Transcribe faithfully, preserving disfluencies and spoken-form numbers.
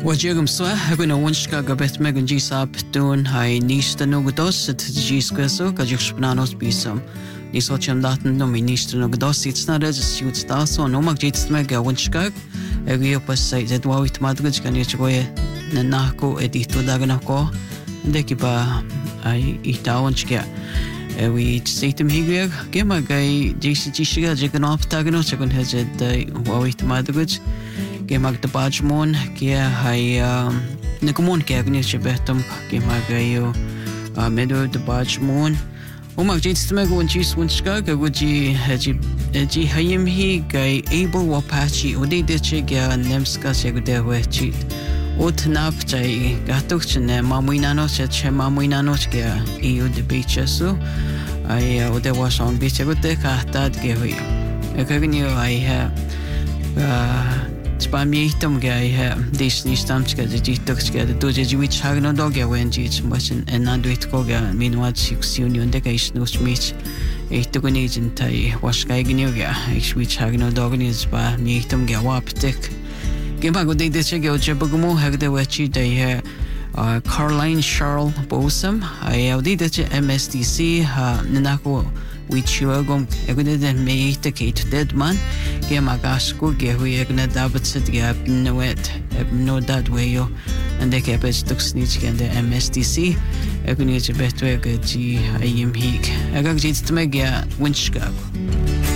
Wajegum swa haguna wunshka gabet megan jisab dun hai nista nugados at jisqueso kajishpnanos bisum. Nisocham datan no minister nugados it's not as a suit staso no mag jits mega wunshka egiopas say that wawit madgaj kanichgoye nanako edito daganako dekiba ai itawanchka. We setem higger gema gai jisi jishiga jigan off tagano chagun hezed wawit madgaj. Gemag de Bajmon, Gia Hai Nikomon Gagnish Betum, Gemagayo, Meadow de Bajmon. Omag Jitsmago and Jis Winskaga, would ye Haji Hayim he, Gay Able Wapachi, Udi de Chiga, Nemska Segude Wechit. Ot nap Jay Gatuchin, Mamuinano, Chet Mamuinano, Gia, E U de Beachasu. I there was on beach a good deck, that gave you. A Gagno I have. Spamitum guy, this new stamps get the G-Tux get the dosage which have no dog when G much and not do it Koga, meanwhile six union decades no smith, a token agent I was Gagnuga, which have no dog needs by Mitum Gawap tick. Gimago de Chego Jabagamo have the Wechi they uh Caroline Charles Bosom, I did the M S D C, Nanako. Which you are going to make the Kate dead man. Gemagasco, get we are gonna double set gap no it, no that way you and the cabbage took snitch and the M S D C. I can use a better G I am Heek. I got to make a winch gap.